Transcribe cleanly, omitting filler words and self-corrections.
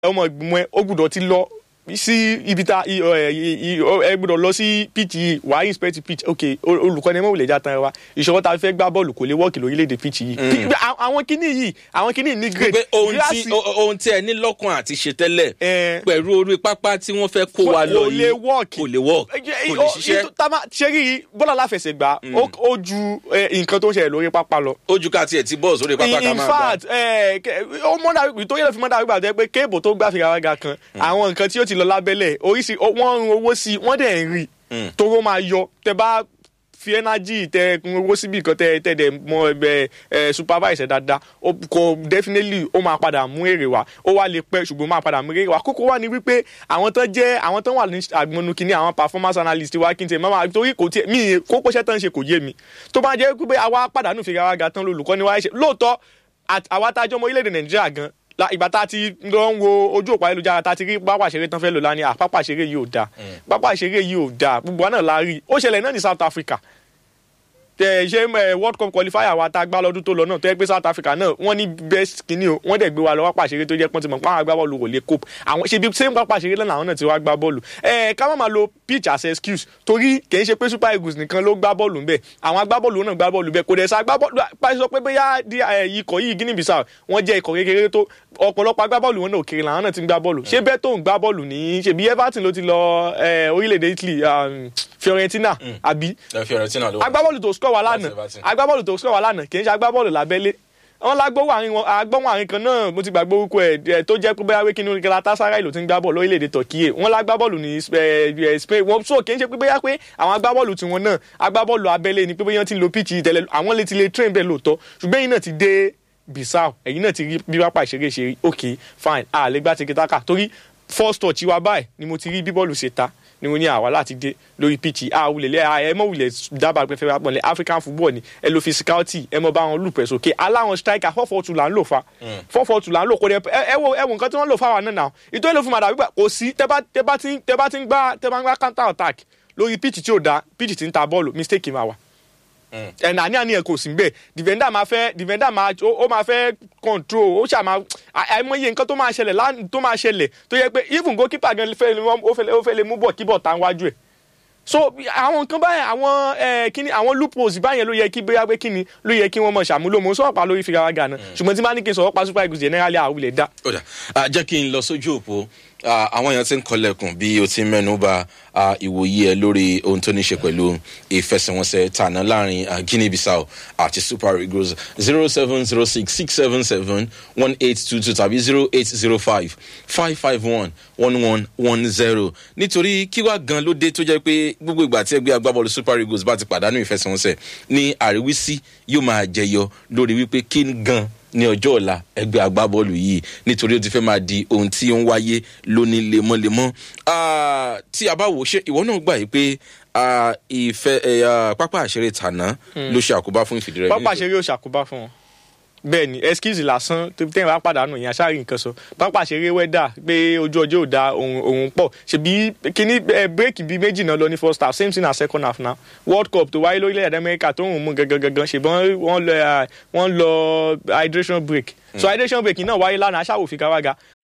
ọmọ ìgbìmọ̀ ẹ ó gbọ́dọ̀ ti lọ sí ibi tá ẹ gbọ́dọ̀ lọ sí pitch yìí wàá inspect pitch ok olùkọ́ni ẹ mọ̀ wùlẹ̀ já tán ẹ wá ìṣòro tá a fẹ́ gbá bọ́ọ̀lù kò lè wọ́ọ̀kì lórílẹ̀‐èdè pitch yìí àwọn kíní ní great. pé ohun tí ẹ ní lọ́kàn àti ṣe tẹ́lẹ̀ pẹ̀lú orí pápá tí wọ́n fẹ́ kó wa lọ yìí kò lè ṣiṣẹ́. ṣé rí bọ́ọ̀lù aláfẹsẹ̀gbá ó ju nǹkan tó ń ṣẹlẹ̀ lórí pápá lọ. ó ju ká tiẹ̀ ti bọ́ọ̀ sórí pápá ká máa gbá. in fact ó mọ́dà tó yẹ fi mọ́dà gbà jẹ́ pé kéèbù tó gbà fìgàwága kan àwọn nǹkan tí ó ti lọ lábẹ́lẹ̀ oríṣi wọ́n ń owó sí wọ́n dẹ̀ ń rí tóró máa yọ tẹ bá fi energy tẹ owó síbi kan tẹ dẹ̀ mọ supervise dáadáa kò definitely ó máa padà mú èrè wá ó wá lè pẹ́ ṣùgbọ́n máa padà mú èrè wá kókó wá ní wípé àwọn tán wà ní àgbọnú kìíní àwọn performance analyst wa kí n tẹ máa torí kò tí mi kókó ṣẹ́ tán ṣe kò yé mi tó bá jẹ́ pé àwa pàdánù fìgàwága tán lólùkọ́ ni wáyé ṣe lóòótọ́ àwa tájọ́ ọmọ orílẹ̀-èdè Nàìjíríà gan ìgbà tá a ti lọ ń wo ojú òpó ayélujára tá a ti rí pápá ìṣeré tán fẹ́ lò lánàá pápá ìṣeré yìí ò dáa pápá ìṣeré yìí ò dáa gbogbo náà la rí ó ṣẹlẹ̀ náà ní South Africa ṣe World Cup qualifier wa tá a gbá lọ́dún tó lọ náà tó yẹ pé South Africa náà wọ́n ní best kìíní o wọ́n dẹ̀ gbé wa lọ pápá ìṣeré tó jẹ́ pọ́n ti mọ̀ pé àwọn agbábọ́ọ̀lù kò lè cope àwọn ṣe bí same pápá ìṣeré lọ́nà àwọn náà ti wá gbá bọ́ọ̀lù ká má máa lo pitch as excuse torí kì í ṣe pé Super Eagles nìkan ló gbá bọ́ọ̀lù ńbẹ̀ àwọn agbábọ́ọ̀lù náà gbá bọ́ọ̀lù ńbẹ̀ kò dẹ̀ sa agbábọ́ọ̀lù pàṣẹ sọ pé bóyá ikọ̀ yìí Guinea Bissau wọ́n jẹ́ ikọ̀ kékeré tó ọ̀pọ̀lọpọ̀ agbábọ́ọ̀lù wọn náà òkèrè làwọn náà ti ń gbá bọ́ọ̀lù ṣé bẹ́ẹ̀ tó ń gbá bọ́ọ̀lù ní ṣe bí Everton ló ti lọ orílẹ̀-èdè Italy Fiorentina àbí agbábọ́ọ̀lù tó score wà lánàá kì í ṣe agbábọ́ọ̀lù lábẹ́lé wọn agbọ́wọ́ àárín kan náà mo ti gbàgbé orúkọ ẹ̀ tó jẹ́ pé bóyá wé kí ni Galatasaray ló ti ń gbá bọ́ọ̀lù lórílẹ̀‐èdè Turkey wọn lágbábọ́ọ̀lù ní Spain wọn so kì í ṣe pé bóyá pé àwọn agbábọ́ọ̀lù tiwọn náà agbábọ́ọ̀lù abẹ́lé ni pé bóyá ti ń lo pitch tẹ́lẹ̀ àwọn lè ti lè train bẹ́ẹ̀ lóòótọ́ ṣùgbọ́n ẹ̀yin náà ti dé Bissau ẹ̀yin náà ti rí bí pápá ìṣeré ṣe rí ok fine lè gbá tiki-taka torí first touch wa báyìí ni mo ti rí bí bọ́ọ̀lù ṣe ta ni mo ní àwa láti dé lórí pitch ẹ mọ̀ wulẹ̀ dábàá pé fẹ́ẹ́ pọ̀nlẹ̀ African football ni ẹ lo physicality ẹ mọ̀ bá wọn lùpẹ̀ sókè aláwọn striker 4-4-2 là ń lò fa 4-4-2 là ń lò kó dẹ ẹ wo nǹkan tí wọ́n lò fáwọn náà ìtọ́ ìlò fún màdà wípé kò sí tẹ́ bá ti ń gbá counter attack lórí pitch tí ò da pitch tí ń ta bọ́ọ̀lù mistake máa wà ẹnà ní ẹ kò sí bẹ́ẹ̀ defender máa fẹ́ control ó ṣàmà àìmọye nǹkan tó máa ṣẹlẹ̀ tó yẹ pé even goalkeeper gan ó fẹ́ lè mú bọ̀ kí bọ̀ tá wájú ẹ̀ so àwọn nǹkan báyẹn àwọn loopholes báyẹn ló yẹ kí bóyá pé kíni ló yẹ kí wọ́n mọ̀ ṣàmúlò mọ́ sọ̀rọ̀ pa lórí fìgàwágà náà ṣùgbọ́n tí bá ní kí n sọ̀rọ̀ pa Super Eagles generally àwùlẹ̀ dá. jẹ́ kí n lọ sójú òpó àwọn èèyàn ti ń kọlẹ̀kùn bí o ti mẹ́nu bà ìwòye ẹ lórí ohun tó ní ṣe pẹ̀lú ìfẹsẹ̀wọnsẹ̀ tàná láàrin Guinea Bissau àti Super Eagles 07066771822 tàbí 0805551110 nítorí kí wá gan ló dé tó jẹ́ pé gbogbo ìgbà tí ẹgbẹ́ agbábọ́ọ̀lù Super Eagles bá ti pàdánù ìfẹsẹ̀wọnsẹ̀ ní àríwísí yóò máa jẹyọ lórí wípé kí gan ní ọjọ́ ọ̀la ẹgbẹ́ agbábọ́ọ̀lù yìí nítorí ó ti fẹ́ máa di ohun tí ó ń wáyé lónìí lemọ́lemọ́ tí a bá wò ṣe ìwọ náà gbà yìí pé pápá àṣeré tàná ló ṣe àkóbá fún ìfìdírẹmi. pápá àṣeré ò ṣàkóbá fún wọn bẹ́ẹ̀ ni excuse lásán tẹ́yìn bá pàdánù yẹn aṣáájú nǹkan sọ pápá àṣeré wẹ́dà pé ojú ọjọ́ ò da òun pọ̀ ṣebí kíní bírèkì bíi méjì náà lọ ní first half same thing as second half now World Cup tó wáyé lórílẹ̀-èdè Amẹ́ríkà tó ń mú gangan ṣùgbọ́n wọ́n lọ hydration break so hydration break náà wáyé lánàá aṣáwò fìgàwágà